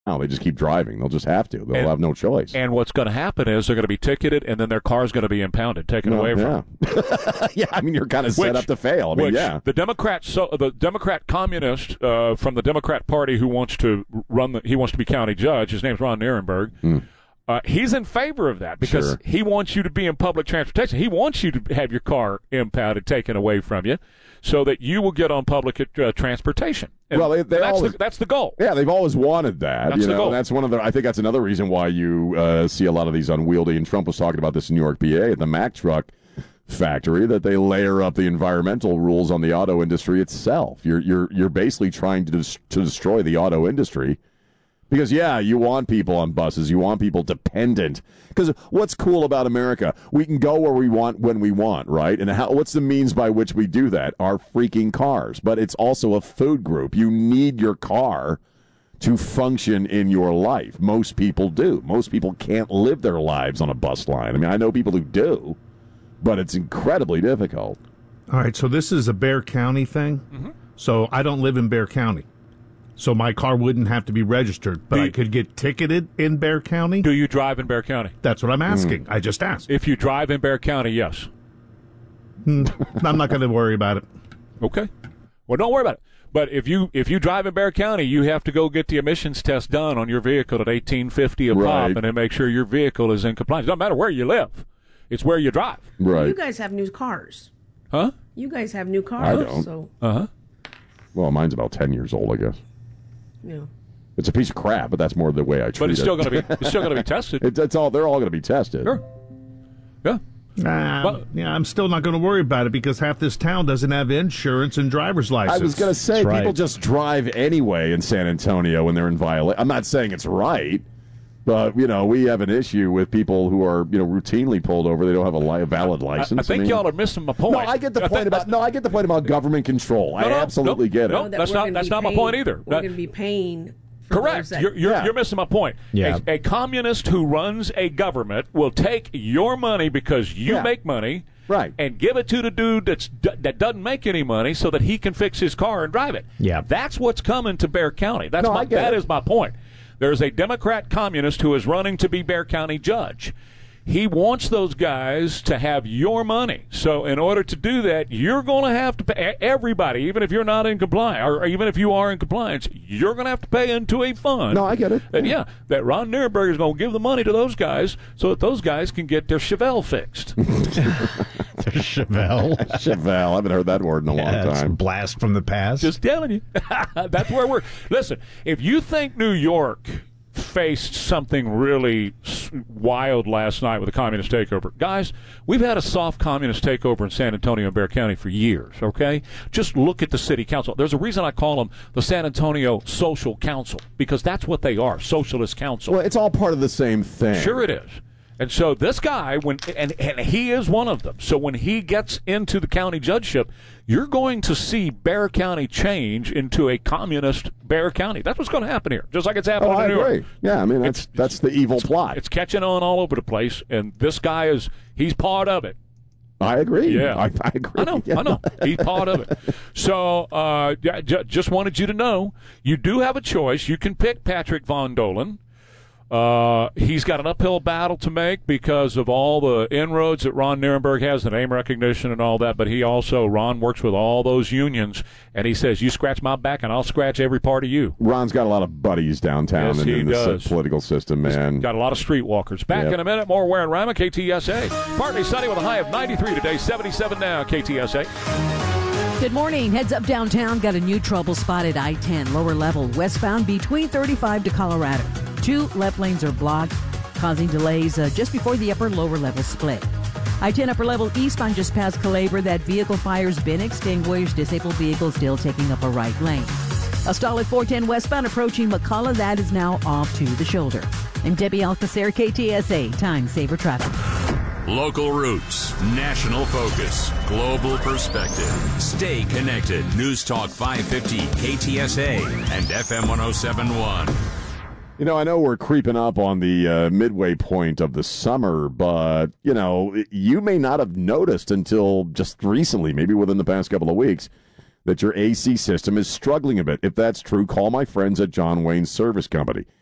No, they just keep driving. They'll just have to. They'll have no choice. And what's going to happen is they're going to be ticketed, and then their car's going to be impounded, taken away from them. Yeah, I mean, you're kind of set up to fail. I mean, The Democrat communist from the Democrat Party who wants to he wants to be county judge. His name's Ron Nirenberg. He's in favor of that because he wants you to be in public transportation. He wants you to have your car impounded, taken away from you, so that you will get on public transportation. And well, that's the goal. Yeah, they've always wanted that. That's the goal. And that's one of the. I think that's another reason why you see a lot of these unwieldy. And Trump was talking about this in New York, PA, at the Mack truck factory, that they layer up the environmental rules on the auto industry itself. You're basically trying to destroy the auto industry. Because, you want people on buses. You want people dependent. Because what's cool about America? We can go where we want when we want, right? And what's the means by which we do that? Our freaking cars. But it's also a food group. You need your car to function in your life. Most people do. Most people can't live their lives on a bus line. I mean, I know people who do, but it's incredibly difficult. All right, so this is a Bexar County thing. Mm-hmm. So I don't live in Bexar County. So my car wouldn't have to be registered, but I could get ticketed in Bexar County? Do you drive in Bexar County? That's what I'm asking. I just asked. If you drive in Bexar County, yes. I'm not going to worry about it. Okay. Well, don't worry about it. But if you drive in Bexar County, you have to go get the emissions test done on your vehicle at $18.50 a pop, and then make sure your vehicle is in compliance. It doesn't matter where you live. It's where you drive. Right. You guys have new cars. Huh? You guys have new cars. I don't. So. Uh-huh. Well, mine's about 10 years old, I guess. Yeah. It's a piece of crap, but that's more the way I treat it. But it's still going to be tested. They're all going to be tested. Sure. Yeah. I'm still not going to worry about it because half this town doesn't have insurance and driver's license. I was going to say, people just drive anyway in San Antonio when they're in violation. I'm not saying it's right, but, we have an issue with people who are, routinely pulled over. They don't have a valid license. I think y'all are missing my point. No, I get the point about government control. I absolutely get it. No, that's not my point either. We're going to be paying. Correct. You're missing my point. Yeah. A communist who runs a government will take your money because you make money, right, and give it to the dude that doesn't make any money so that he can fix his car and drive it. Yeah. That's what's coming to Bexar County. That is my point. There's a Democrat communist who is running to be Bexar County judge. He wants those guys to have your money. So in order to do that, you're going to have to pay everybody, even if you're not in compliance, or even if you are in compliance, you're going to have to pay into a fund. No, I get it. And that Ron Nirenberg is going to give the money to those guys so that those guys can get their Chevelle fixed. Chevelle? Chevelle. I haven't heard that word in a long time. It's a blast from the past. Just telling you. That's where we're. Listen, if you think New York faced something really wild last night with a communist takeover. Guys, we've had a soft communist takeover in San Antonio and Bexar County for years, okay? Just look at the city council. There's a reason I call them the San Antonio Social Council, because that's what they are, socialist council. Well, it's all part of the same thing. Sure it is. And so this guy, and he is one of them. So when he gets into the county judgeship, you're going to see Bexar County change into a communist Bexar County. That's what's going to happen here, just like it's happening in New York. I agree. Yeah, I mean, that's the evil plot. It's catching on all over the place, and this guy he's part of it. I agree. Yeah. I agree. I know. He's part of it. So just wanted you to know, you do have a choice. You can pick Patrick Von Dolan. He's got an uphill battle to make because of all the inroads that Ron Nirenberg has, the name recognition and all that, but Ron works with all those unions, and he says, you scratch my back and I'll scratch every part of you. Ron's got a lot of buddies downtown in the political system, man. He's got a lot of streetwalkers. Back in a minute, more Ware and Rima, KTSA. Partly sunny with a high of 93 today, 77 now, KTSA. Good morning. Heads up downtown. Got a new trouble spot at I-10, lower level, westbound between 35 to Colorado. 2 left lanes are blocked, causing delays just before the upper-lower level split. I-10 upper level eastbound just past Calabria. That vehicle fire's been extinguished. Disabled vehicle still taking up a right lane. A stall at 410 westbound approaching McCullough. That is now off to the shoulder. I'm Debbie Alcacer, KTSA. Time Saver Traffic. Local roots, national focus, global perspective. Stay connected. News Talk 550, KTSA, and FM 1071. I know we're creeping up on the midway point of the summer, but, you may not have noticed until just recently, maybe within the past couple of weeks, that your AC system is struggling a bit. If that's true, call my friends at John Wayne Service Company.